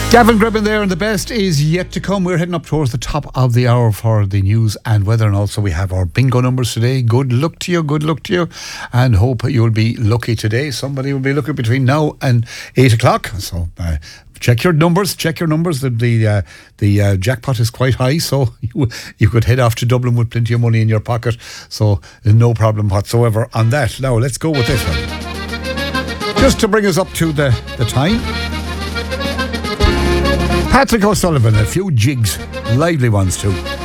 Gavin Gribbon there, and the best is yet to come. We're heading up towards the top of the hour for the news and weather, and also we have our bingo numbers today. Good luck to you, and hope you'll be lucky today. Somebody will be lucky between now and 8 o'clock. So check your numbers. The jackpot is quite high, so you could head off to Dublin with plenty of money in your pocket. So no problem whatsoever on that. Now let's go with this one, just to bring us up to the time. Patrick O'Sullivan, a few jigs, lively ones too.